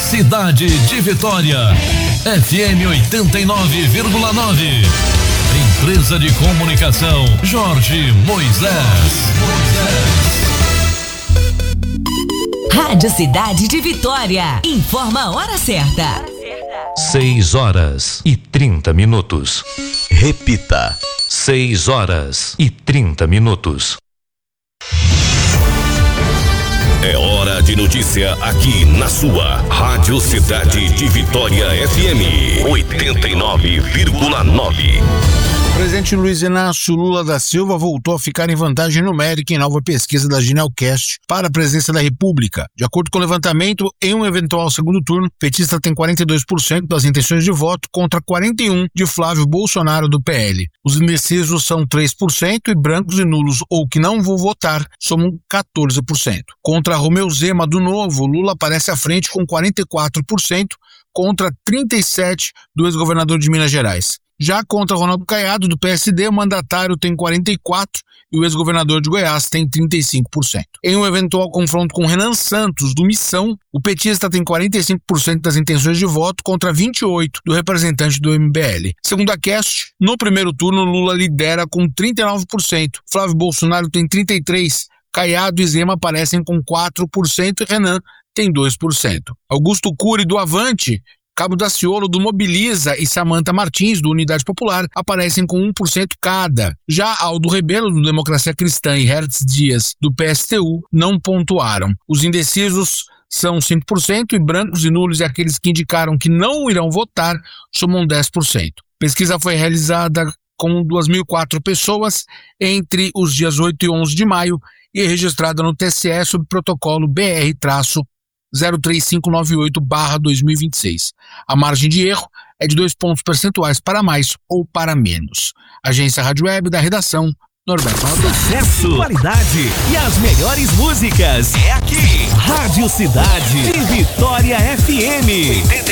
Cidade de Vitória, FM 89,9. Empresa de Comunicação Jorge Moisés. Rádio Cidade de Vitória. Informa a hora certa. 6h30. Repita. 6h30. É hora de notícia aqui na sua Rádio Cidade de Vitória FM 89,9. O presidente Luiz Inácio Lula da Silva voltou a ficar em vantagem numérica em nova pesquisa da Ginelcast para a presidência da República. De acordo com o levantamento, em um eventual segundo turno, o petista tem 42% das intenções de voto contra 41% de Flávio Bolsonaro do PL. Os indecisos são 3% e brancos e nulos ou que não vão votar somam 14%. Contra Romeu Zema do Novo, Lula aparece à frente com 44% contra 37% do ex-governador de Minas Gerais. Já contra Ronaldo Caiado, do PSD, o mandatário tem 44% e o ex-governador de Goiás tem 35%. Em um eventual confronto com Renan Santos, do Missão, o petista tem 45% das intenções de voto contra 28% do representante do MBL. Segundo a Cast, no primeiro turno, Lula lidera com 39%, Flávio Bolsonaro tem 33%, Caiado e Zema aparecem com 4% e Renan tem 2%. Augusto Cury, do Avante, Cabo Daciolo, do Mobiliza e Samanta Martins, do Unidade Popular, aparecem com 1% cada. Já Aldo Rebelo, do Democracia Cristã, e Hertz Dias, do PSTU, não pontuaram. Os indecisos são 5% e brancos e nulos e aqueles que indicaram que não irão votar somam 10%. A pesquisa foi realizada com 2.004 pessoas entre os dias 8 e 11 de maio e registrada no TSE sob protocolo BR-03598/2026. A margem de erro é de 2 pontos percentuais para mais ou para menos. Agência Rádio Web da redação, Norberto Matheus. Sucesso, qualidade e as melhores músicas é aqui. Rádio Cidade de Vitória FM.